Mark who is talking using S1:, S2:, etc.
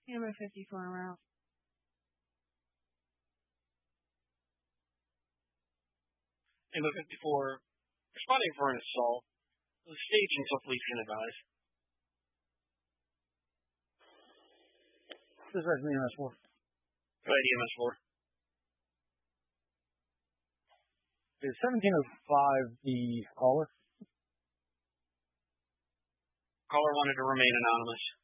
S1: Hammer 54 route.
S2: Hammer 54, responding for an assault. The staging, so please can advise.
S3: Dispatch me EMS 4.
S2: Go ahead, EMS 4.
S3: Is 1705 the caller?
S2: Caller wanted to remain anonymous.